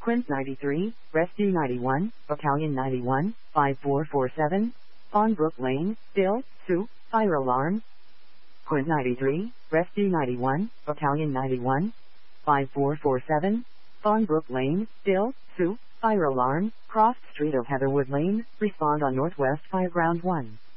Quint 93, Rescue 91, Battalion 91, 5447, Fawnbrook Lane, Dill, Sioux, fire alarm. Quint 93, Rescue 91, Battalion 91, 5447, Fawnbrook Lane, Dill, Sioux, fire alarm, cross street of Heatherwood Lane, respond on Northwest Fireground 1.